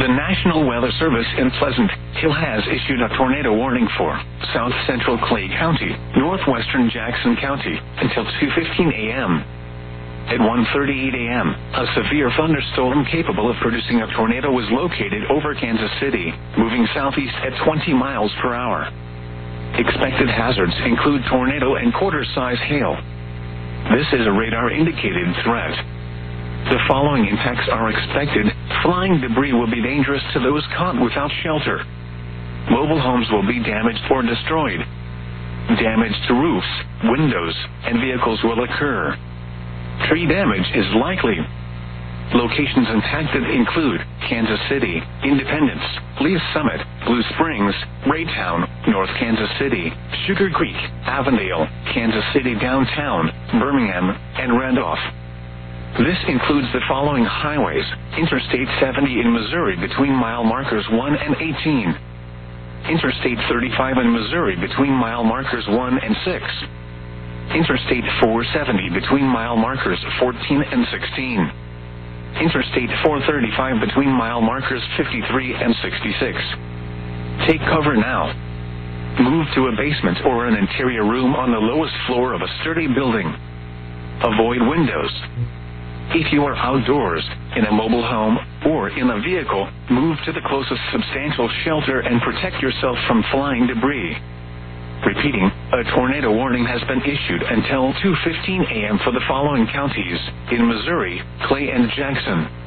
The National Weather Service in Pleasant Hill has issued a tornado warning for south central Clay County, northwestern Jackson County, until 2:15 a.m. At 1:38 a.m., a severe thunderstorm capable of producing a tornado was located over Kansas City, moving southeast at 20 miles per hour. Expected hazards include tornado and quarter-size hail. This is a radar-indicated threat. The following impacts are expected. Flying debris will be dangerous to those caught without shelter. Mobile homes will be damaged or destroyed. Damage to roofs, windows, and vehicles will occur. Tree damage is likely. Locations impacted include Kansas City, Independence, Lee's Summit, Blue Springs, Raytown, North Kansas City, Sugar Creek, Avondale, Kansas City Downtown, Birmingham, and Randolph. This includes the following highways: Interstate 70 in Missouri between mile markers 1 and 18. Interstate 35 in Missouri between mile markers 1 and 6. Interstate 470 between mile markers 14 and 16. Interstate 435 between mile markers 53 and 66. Take cover now. Move to a basement or an interior room on the lowest floor of a sturdy building. Avoid windows. If you are outdoors, in a mobile home, or in a vehicle, move to the closest substantial shelter and protect yourself from flying debris. Repeating, a tornado warning has been issued until 2:15 a.m. for the following counties in Missouri, Clay and Jackson.